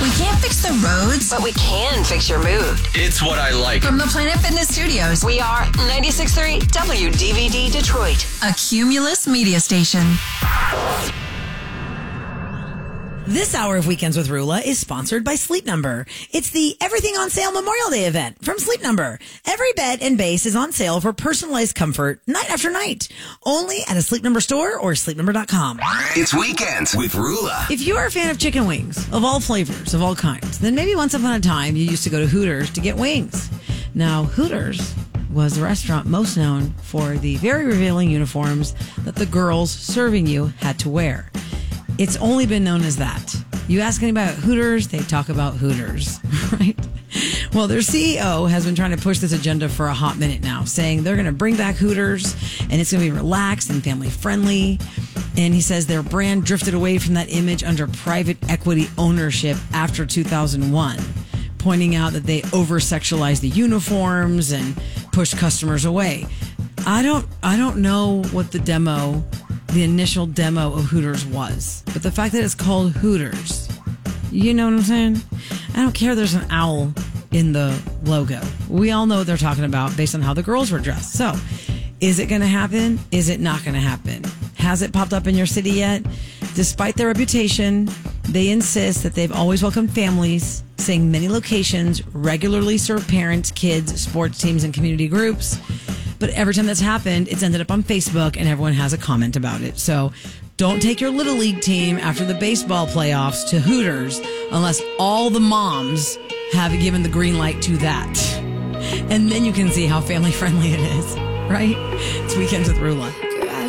We can't fix the roads, but we can fix your mood. It's what I like. From the Planet Fitness Studios, We are 96.3 WDVD Detroit. a Cumulus media station. This hour of Weekends with Rula is sponsored by Sleep Number. It's the Everything on Sale Memorial Day event from Sleep Number. Every bed and base is on sale for personalized comfort night after night. Only at a Sleep Number store or sleepnumber.com. It's Weekends with Rula. If you are a fan of chicken wings of all flavors, of all kinds, then maybe once upon a time you used to go to Hooters to get wings. Now, Hooters was the restaurant most known for the very revealing uniforms that the girls serving you had to wear. It's only been known as that. You ask anybody about Hooters, they talk about Hooters, right? Well, their CEO has been trying to push this agenda for a hot minute now, saying they're going to bring back Hooters and it's going to be relaxed and family friendly. And he says their brand drifted away from that image under private equity ownership after 2001, pointing out that they over-sexualized the uniforms and pushed customers away. I don't know what the initial demo of Hooters was. But the fact that it's called Hooters, you know what I'm saying? I don't care there's an owl in the logo. We all know what they're talking about based on how the girls were dressed. So, is it going to happen? Is it not going to happen? Has it popped up in your city yet? Despite their reputation, they insist that they've always welcomed families, saying many locations regularly serve parents, kids, sports teams, and community groups. But every time that's happened, it's ended up on Facebook and everyone has a comment about it. So don't take your Little League team after the baseball playoffs to Hooters unless all the moms have given the green light to that. And then you can see how family friendly it is, right? It's Weekends with Rula.